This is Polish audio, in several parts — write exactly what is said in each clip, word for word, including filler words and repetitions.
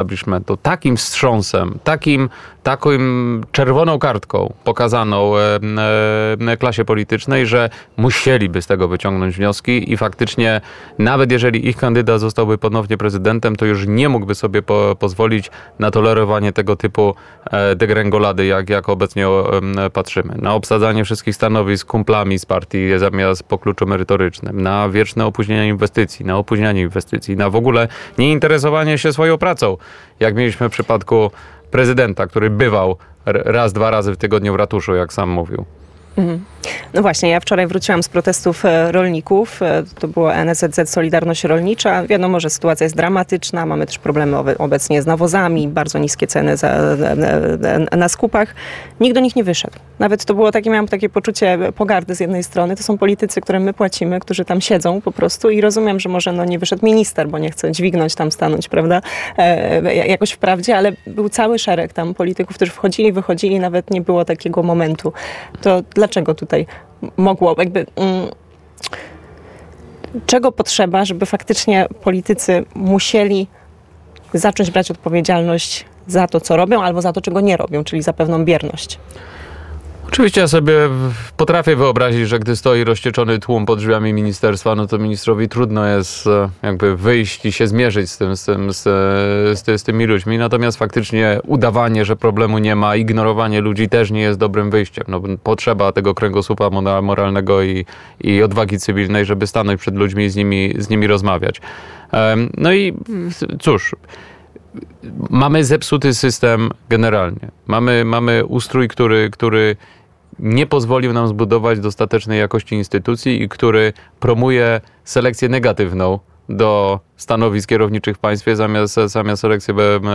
establishmentu, takim wstrząsem, takim, takim czerwoną kartką pokazaną e, e, klasie politycznej, że musieliby z tego wyciągnąć wnioski i faktycznie nawet jeżeli ich kandydat zostałby ponownie prezydentem, to już nie mógłby sobie po, pozwolić na tolerowanie tego typu e, degrengolady, jak, jak obecnie e, patrzymy. Na obsadzanie wszystkich stanowisk kumplami z partii zamiast po kluczu merytorycznym, na wieczne opóźnienie inwestycji, na opóźnianie inwestycji, na w ogóle nieinteresowanie się swoją pracą, jak mieliśmy w przypadku prezydenta, który bywał raz, dwa razy w tygodniu w ratuszu, jak sam mówił. Mhm. No właśnie, ja wczoraj wróciłam z protestów rolników. To było N S Z Z Solidarność Rolnicza. Wiadomo, że sytuacja jest dramatyczna. Mamy też problemy obecnie z nawozami, bardzo niskie ceny za, na, na skupach. Nikt do nich nie wyszedł. Nawet to było takie, miałam takie poczucie pogardy z jednej strony. To są politycy, którym my płacimy, którzy tam siedzą po prostu i rozumiem, że może no, nie wyszedł minister, bo nie chce dźwignąć tam, stanąć, prawda, e, jakoś w prawdzie, ale był cały szereg tam polityków, którzy wchodzili, wychodzili, nawet nie było takiego momentu. To dlaczego tutaj mogło, jakby, mm, czego potrzeba, żeby faktycznie politycy musieli zacząć brać odpowiedzialność za to, co robią, albo za to, czego nie robią, czyli za pewną bierność? Oczywiście ja sobie potrafię wyobrazić, że gdy stoi rozcieczony tłum pod drzwiami ministerstwa, no to ministrowi trudno jest jakby wyjść i się zmierzyć z, tym, z, tym, z, z, z tymi ludźmi. Natomiast faktycznie udawanie, że problemu nie ma, ignorowanie ludzi też nie jest dobrym wyjściem. No, potrzeba tego kręgosłupa moralnego i, i odwagi cywilnej, żeby stanąć przed ludźmi i z nimi, z nimi rozmawiać. No i cóż, mamy zepsuty system generalnie. Mamy, mamy ustrój, który, który nie pozwolił nam zbudować dostatecznej jakości instytucji i który promuje selekcję negatywną do stanowisk kierowniczych w państwie zamiast, zamiast selekcję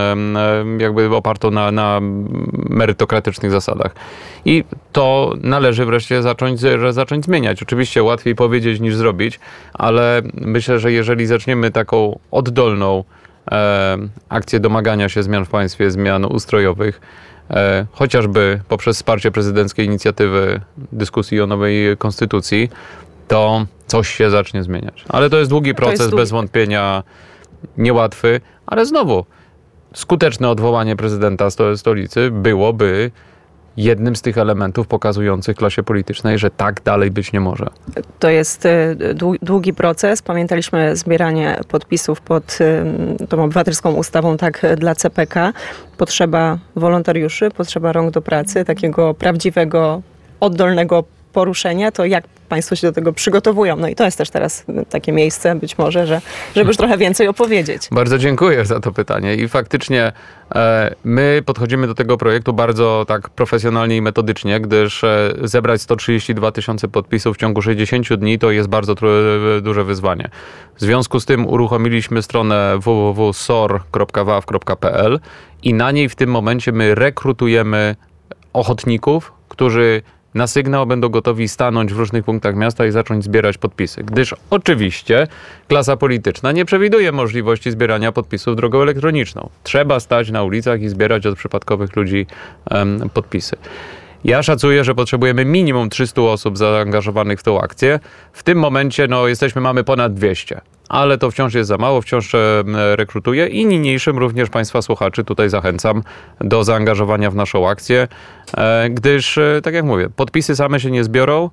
jakby opartą na, na merytokratycznych zasadach. I to należy wreszcie zacząć, zacząć zmieniać. Oczywiście łatwiej powiedzieć niż zrobić, ale myślę, że jeżeli zaczniemy taką oddolną e, akcję domagania się zmian w państwie, zmian ustrojowych, E, chociażby poprzez wsparcie prezydenckiej inicjatywy dyskusji o nowej konstytucji, to coś się zacznie zmieniać. Ale to jest długi proces, jest długi. Bez wątpienia niełatwy, ale znowu skuteczne odwołanie prezydenta sto- stolicy byłoby jednym z tych elementów pokazujących klasie politycznej, że tak dalej być nie może. To jest długi proces. Pamiętaliśmy zbieranie podpisów pod tą obywatelską ustawą tak dla C P K. Potrzeba wolontariuszy, potrzeba rąk do pracy, takiego prawdziwego, oddolnego poruszenia. To jak państwo się do tego przygotowują? No i to jest też teraz takie miejsce być może, że, żeby już trochę więcej opowiedzieć. Bardzo dziękuję za to pytanie i faktycznie e, my podchodzimy do tego projektu bardzo tak profesjonalnie i metodycznie, gdyż e, zebrać sto trzydzieści dwa tysiące podpisów w ciągu sześćdziesięciu dni to jest bardzo tru- duże wyzwanie. W związku z tym uruchomiliśmy stronę w w w kropka s o r kropka w a w kropka p l i na niej w tym momencie my rekrutujemy ochotników, którzy na sygnał będą gotowi stanąć w różnych punktach miasta i zacząć zbierać podpisy. Gdyż oczywiście klasa polityczna nie przewiduje możliwości zbierania podpisów drogą elektroniczną. Trzeba stać na ulicach i zbierać od przypadkowych ludzi um, podpisy. Ja szacuję, że potrzebujemy minimum trzysta osób zaangażowanych w tę akcję. W tym momencie no, jesteśmy, mamy ponad dwieście. Ale to wciąż jest za mało, wciąż e, rekrutuję i niniejszym również Państwa słuchaczy tutaj zachęcam do zaangażowania w naszą akcję, e, gdyż, e, tak jak mówię, podpisy same się nie zbiorą,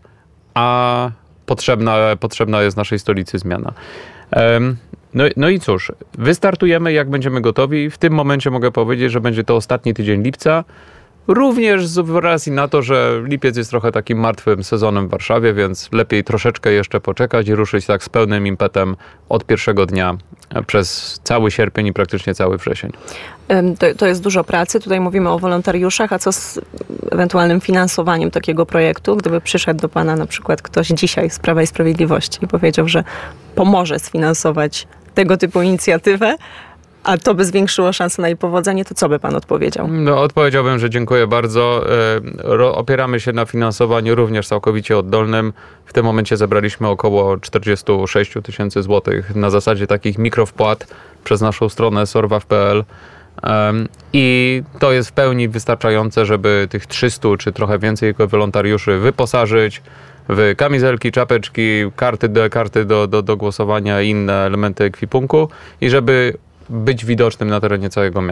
a potrzebna, potrzebna jest naszej stolicy zmiana. E, no, no i cóż, wystartujemy jak będziemy gotowi. W tym momencie mogę powiedzieć, że będzie to ostatni tydzień lipca. Również z racji na to, że lipiec jest trochę takim martwym sezonem w Warszawie, więc lepiej troszeczkę jeszcze poczekać i ruszyć tak z pełnym impetem od pierwszego dnia przez cały sierpień i praktycznie cały wrzesień. To, to jest dużo pracy. Tutaj mówimy o wolontariuszach, a co z ewentualnym finansowaniem takiego projektu? Gdyby przyszedł do Pana na przykład ktoś dzisiaj z Prawa i Sprawiedliwości i powiedział, że pomoże sfinansować tego typu inicjatywę, a to by zwiększyło szanse na jej powodzenie, to co by pan odpowiedział? No, odpowiedziałbym, że dziękuję bardzo. E, opieramy się na finansowaniu również całkowicie oddolnym. W tym momencie zebraliśmy około czterdzieści sześć tysięcy złotych na zasadzie takich mikrowpłat przez naszą stronę sorwaw kropka p l. Um, I to jest w pełni wystarczające, żeby tych trzysta czy trochę więcej wolontariuszy wyposażyć w kamizelki, czapeczki, karty do, karty do, do, do głosowania i inne elementy ekwipunku i żeby być widocznym na terenie całego miasta.